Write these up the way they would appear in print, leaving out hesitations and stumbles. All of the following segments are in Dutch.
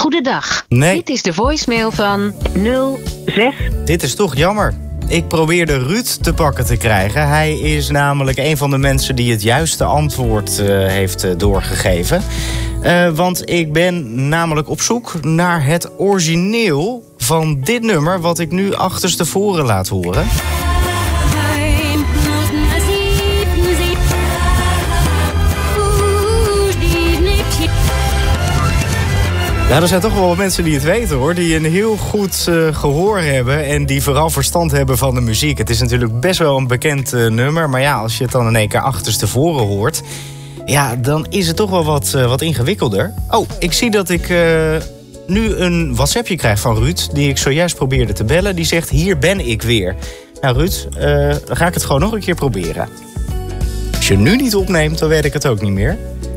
Goedendag. Nee. Dit is de voicemail van 06. Dit is toch jammer. Ik probeerde Ruud te pakken te krijgen. Hij is namelijk een van de mensen die het juiste antwoord heeft doorgegeven. Want ik ben namelijk op zoek naar het origineel van dit nummer, wat ik nu achterstevoren laat horen. Ja, er zijn toch wel wat mensen die het weten, hoor. Die een heel goed gehoor hebben en die vooral verstand hebben van de muziek. Het is natuurlijk best wel een bekend nummer. Maar ja, als je het dan in één keer achterstevoren hoort, ja, dan is het toch wel wat ingewikkelder. Oh, ik zie dat ik nu een WhatsAppje krijg van Ruud, die ik zojuist probeerde te bellen. Die zegt, hier ben ik weer. Nou Ruud, dan ga ik het gewoon nog een keer proberen. Als je nu niet opneemt, dan weet ik het ook niet meer.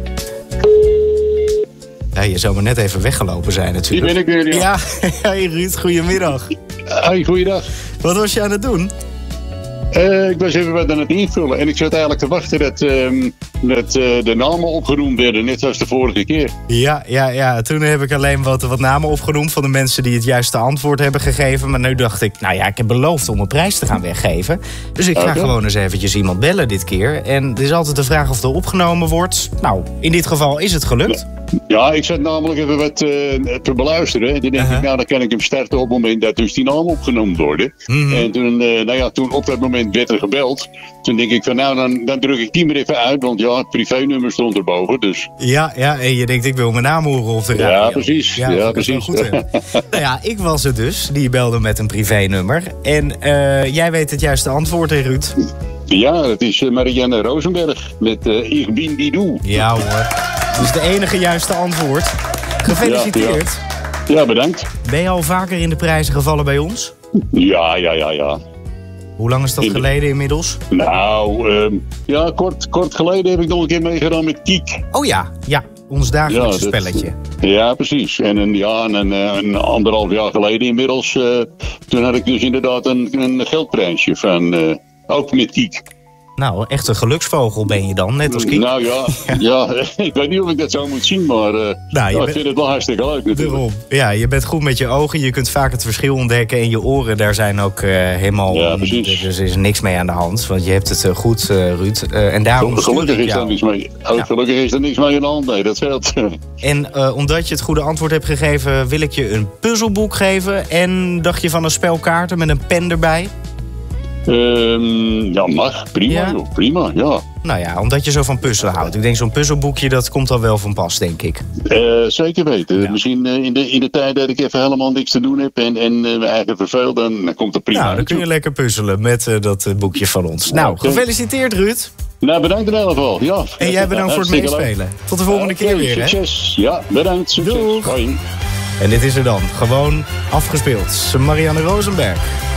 Ja, je zou maar net even weggelopen zijn natuurlijk. Hier ben ik weer, ja. Ja, hey Ruud, goedemiddag. Hey, goeiedag. Wat was je aan het doen? Ik was even wat aan het invullen. En ik zat eigenlijk te wachten dat de namen opgenoemd werden, net zoals de vorige keer. Ja. Toen heb ik alleen wat namen opgenoemd van de mensen die het juiste antwoord hebben gegeven. Maar nu dacht ik, nou ja, ik heb beloofd om een prijs te gaan weggeven. Dus ik ga gewoon eens eventjes iemand bellen dit keer. En het is altijd de vraag of er opgenomen wordt. Nou, in dit geval is het gelukt. Ja, ik zat namelijk even wat te beluisteren. En toen denk ik, nou, dan kan ik hem starten op het moment dat dus die namen opgenomen worden. En toen op dat moment werd er gebeld. Toen denk ik van, nou, dan druk ik die maar even uit. Want ja, het privénummer stond erboven, dus... Ja, en je denkt, ik wil mijn naam horen op de radio. Ja, precies. Ja, precies. Goed, nou ja, ik was het dus. Die belde met een privénummer. En jij weet het juiste antwoord, hè, Ruud? Ja, het is Marianne Rosenberg met Ik bin die doe. Ja hoor. Dat is de enige juiste antwoord. Gefeliciteerd. Ja, bedankt. Ben je al vaker in de prijzen gevallen bij ons? Ja. Hoe lang is dat geleden inmiddels? Nou, kort geleden heb ik nog een keer meegedaan met Kiek. Oh ja, ons dagelijkse spelletje. Ja, precies. En een anderhalf jaar geleden inmiddels, toen had ik dus inderdaad een geldprijsje van, ook met Kiek. Nou, echt een geluksvogel ben je dan, net als Kiek. Nou ja, ik weet niet of ik dat zo moet zien, maar ik vind het wel hartstikke leuk natuurlijk. Daarom. Ja, je bent goed met je ogen, je kunt vaak het verschil ontdekken en je oren, daar zijn ook helemaal... Ja, precies. Dus er is niks mee aan de hand, want je hebt het goed, Ruud. En daarom gelukkig is er niks mee. Gelukkig is er niks mee aan de hand, nee, dat scheelt. En omdat je het goede antwoord hebt gegeven, wil ik je een puzzelboek geven. En dacht je van een spel kaarten met een pen erbij? Ja, mag. Prima, ja? Joh, prima, ja. Nou ja, omdat je zo van puzzelen houdt. Ik denk zo'n puzzelboekje, dat komt al wel van pas, denk ik. Zeker weten. Ja. Misschien in de tijd dat ik even helemaal niks te doen heb en me eigen verveel, dan komt het prima. Nou, dan kun je lekker puzzelen met dat boekje van ons. Nou, gefeliciteerd Ruud. Nou, bedankt in ieder geval. Ja. En jij bedankt voor het meespelen. Tot de volgende keer weer, hè? Succes. Ja, bedankt. Succes. Doeg. En dit is er dan. Gewoon afgespeeld. Marianne Rosenberg.